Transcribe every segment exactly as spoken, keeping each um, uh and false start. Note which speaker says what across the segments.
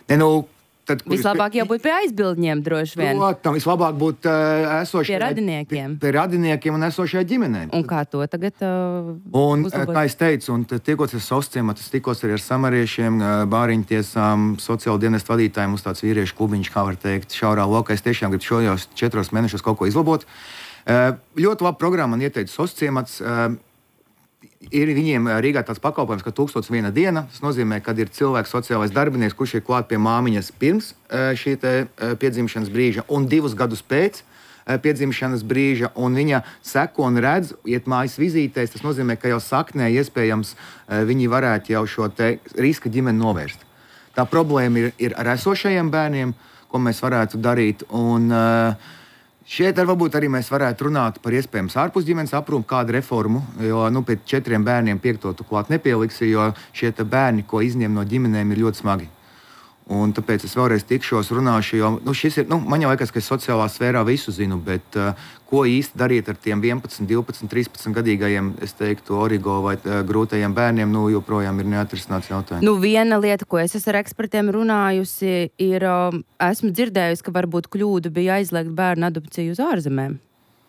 Speaker 1: Ne, nu, tad,
Speaker 2: Vislabāk jau būt pie aizbildņiem droši vien.
Speaker 1: Protams, vislabāk būt uh, esošajai...
Speaker 2: Pie radiniekiem.
Speaker 1: Pie, pie radiniekiem un esošajai ģimenēm.
Speaker 2: Un kā to tagad uh,
Speaker 1: un,
Speaker 2: uzlabot?
Speaker 1: Kā es teicu, un tikos ar sociāliem, tikos arī ar samariešiem, bāriņtiesām, sociālo dienestu vadītājiem, uz tāds vīriešu klubiņš, kā var teikt, šaurā lokā. Es tiešām gribu šajos četros mēnešos kaut ko izlabot. Uh, ļoti labi programma man ieteica sociāls. Uh, Ir viņiem Rīgā tāds pakalpojums, ka tūkstots viena diena. Tas nozīmē, ka ir cilvēks, sociālais darbinieks, kurš ir klāt pie māmiņas pirms šī te piedzimšanas brīža un divus gadus pēc piedzimšanas brīža, un viņa seko un redz, iet mājas vizītēs. Tas nozīmē, ka jau saknē iespējams viņi varētu jau šo te riska ģimeni novērst. Tā problēma ir, ir ar esošajiem bērniem, ko mēs varētu darīt. Un, uh, Šeit ar varbūt arī mēs varētu runāt par iespējams ārpus ģimenes aprūpi kādu reformu, jo nu, pēc četriem bērniem piekto tu klāt nepieliksi, jo šie bērni, ko izņem no ģimenēm, ir ļoti smagi. Un tāpēc es vēlreiz tikšos, runāšu, jo nu, šis ir, nu, man jau liekas, ka es sociālā sfērā visu zinu, bet uh, ko īsti darīt ar tiem vienpadsmit, divpadsmit, trīspadsmit gadīgajiem, es teiktu, origo vai uh, grūtajiem bērniem, nu, joprojām ir neatrisināts jautājums.
Speaker 2: Nu, viena lieta, ko es esmu ar ekspertiem runājusi, ir, um, esmu dzirdējusi, ka varbūt kļūda bija aizliegt bērnu adopciju uz ārzemēm.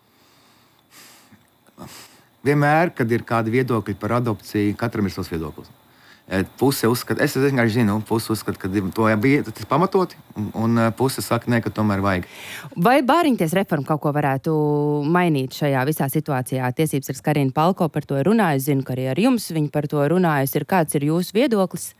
Speaker 1: Vienmēr, kad ir kādi viedokļi par adopciju, katram ir savs viedoklis. Puse uzskata, es vienkārši zinu, puse uzskata, ka to bija tas pamatoti, un, un puse saka, ne, ka tomēr vajag.
Speaker 2: Vai bāriņties reforma kaut ko varētu mainīt šajā visā situācijā? Tiesības ar Karinu Palko par to runājusi, zinu, ka arī ar jums viņi par to runājusi. Ir, kāds ir jūsu viedoklis?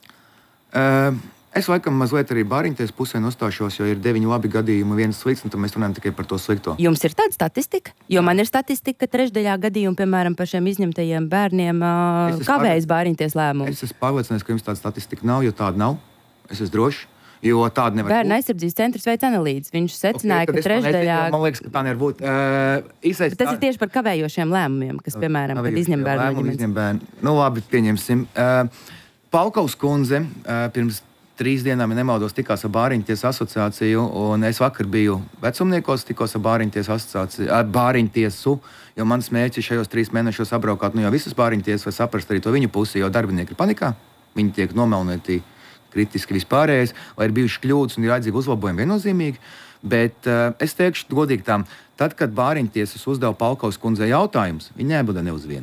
Speaker 1: Uh, es laikam mazliet arī bāriņties pusē nostāšos, jo ir deviņi labi gadījumi, viens slikts, un tad mēs runājam tikai par to slikto.
Speaker 2: Jums ir tāda statistika? Jo man ir statistika, ka trešdaļā gadījumu, piemēram, par šiem izņemtajiem bērniem uh, kavējas bāriņties lēmumu.
Speaker 1: Es esmu pārliecināts, ka jums tāda statistika nav, jo tāda nav. Es esmu drošs, jo tāda nevar
Speaker 2: Bērnu
Speaker 1: būt.
Speaker 2: aizsardzības centrs veic analīzes. Viņš secināja,
Speaker 1: Okay,
Speaker 2: ka trešdaļā...
Speaker 1: Man liekas, ka tā nevar būt. Uh, izsaic...
Speaker 2: Tas ir tieši par kavējošiem lēmumiem, kas, piemēram, kad izņem bērnu no ģimenes.
Speaker 1: Bērnu. Nu labi, pieņemsim. Uh, Palkaus kundze uh, pirms trīs dienām, ja nemaldos, tikās ar Bāriņties asociāciju, un es vakar biju vecumniekos, tikos ar Bāriņties asociāciju, ar Bāriņtiesu, jo mans mērķis šajos trīs mēnešos apbraukāt, nu jau visas Bāriņties, vai saprast arī to viņu pusi, jo darbinieki ir panikā, viņi tiek nomelnēti kritiski vispārējais, vai ir bijuši kļūdas un ir aizdzīgi uzlabojumi viennozīmīgi, bet uh, es teikšu godīgi tām, tad, kad Bāriņtiesas uzdeva Palkaus kundzei jautājumus, viņi neatbildēja ne uz vienu.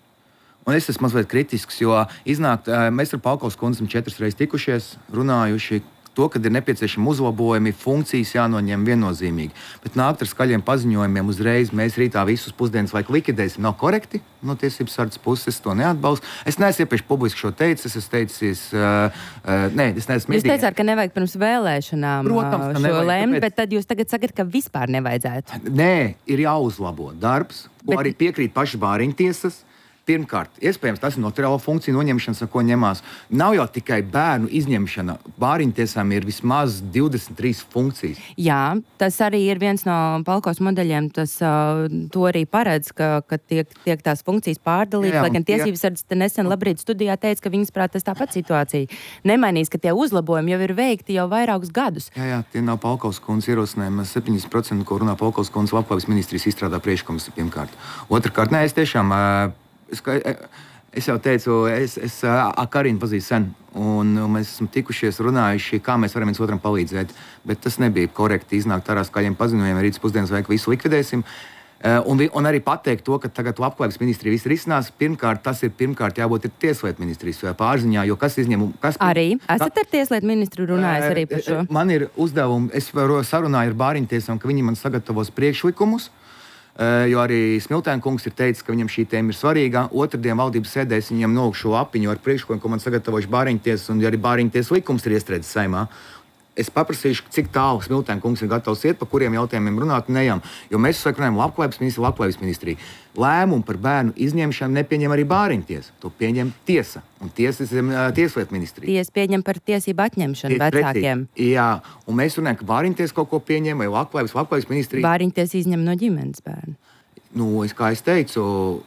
Speaker 1: Un es esmu mazliet kritisks, jo iznāk, mēs ar Palkaus kundzi esam četras reizes tikušies, runājuši to, kad ir nepieciešami uzlabojumi, funkcijas jānoņem viennozīmīgi. Bet nākt ar skaļiem paziņojumiem uzreiz, mēs rītā visus pusdienas laiku likvidēsim, nav korekti. No tiesības sardzes puses to neatbalstu. Es neesmu iepriekš publiski šo teicis, es teicis, uh, uh, nē, es neesmu
Speaker 2: Jūs teicāt, ka nevajag pirms vēlēšanām
Speaker 1: Protams,
Speaker 2: šo
Speaker 1: nevajag,
Speaker 2: lēmt,
Speaker 1: tāpēc...
Speaker 2: bet tad jūs tagad sakat, ka vispār nevajadzētu.
Speaker 1: Nē, ir jāuzlabo darbs, ko
Speaker 2: Bet...
Speaker 1: arī piekrīt paši Bāriņtiesas. Pirmkārt, iespējams, tas ir notariālo funkciju noņemšanas, ar ko ņemās. Nav jau tikai bērnu izņemšana. Bāriņtiesām ir vismaz divdesmit trīs funkcijas.
Speaker 2: Jā, tas arī ir viens no Palkaus modeļiem. Tas uh, to arī paredz, ka, ka tiek, tiek tās funkcijas pārdalītas. Lai gan tiesības sardzes te nesen Labrīt studijā teica, ka viņas prāt tas tāpat situācija nemainīs, ka tie uzlabojumi jau ir veikti jau vairākus gadus.
Speaker 1: Jā, jā, tie nav Palkaus kundzes ierosinājumi. septiņdesmit procenti, ko runā Palkaus kundzes, Labklājības ministrijas izstrādā priekšlikumus pirmkārt. Otrkārt, nē, es tiešām... Uh, Es, es jau teicu, es, es ar Karinu pazīstu sen, un mēs esam tikušies, runājuši, kā mēs varam viens otram palīdzēt. Bet tas nebija korekti iznākt ar skaļiem paziņojumiem, rītas pusdienas vajag visu likvidēsim. Un, un arī pateikt to, ka tagad Labklājības ministrija viss risinās. Pirmkārt, tas ir pirmkārt jābūt ir Tieslietu ministrijas pārziņā, jo kas izņem... Kas,
Speaker 2: arī? Esat ar Tieslietu ministru runājis arī par šo?
Speaker 1: Man ir uzdevumi, es sarunāju ar Bāriņtiesām, ka viņi man sagatavos priekšlikumus. Uh, jo arī Smiltēna kungs ir teicis, ka viņam šī tēma ir svarīga. Otradien valdības sēdēs viņam nolūkšu lapiņu ar priekšlikumu, ko man sagatavojuši Bāriņtiesas, un arī Bāriņtiesas likums ir iestrēdzis Saeimā. Es paprasīšu, cik tālu Smiltēna kungs ir gatavs iet, par kuriem jautājumiem runāt un ejam. Jo mēs sakām, Labklājības ministri, Labklājības ministrija. Lēmumu par bērnu izņemšanu nepieņem arī Bāriņtiesa. To pieņem tiesa. Un tiesa ir Tieslietu ministrija.
Speaker 2: Tiesa pieņem par tiesību atņemšanu vecākiem.
Speaker 1: Jā, un mēs runājam, ka Bāriņtiesa kaut ko pieņem, vai Labklājības, Labklājības ministrija.
Speaker 2: Bāriņtiesa izņem no ģimenes bērnu.
Speaker 1: Nu, es, kā es teicu,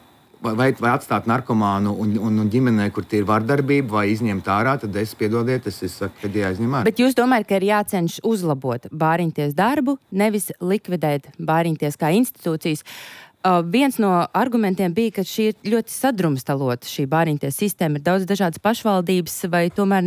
Speaker 1: vai, vai atstāt narkomānu un, un, un ģimenē, kur tie ir vardarbība, vai izņemt ārā, tad es piedodiet, es, es saku, kad jāizņem ārā.
Speaker 2: Bet jūs domājat, ka ir jācenš uzlabot Bāriņties darbu, nevis likvidēt Bāriņties kā institūcijas? Uh, viens no argumentiem bija, ka šī ir ļoti sadrumstalota šī Bāriņties sistēma, ir daudz dažādas pašvaldības, vai tomēr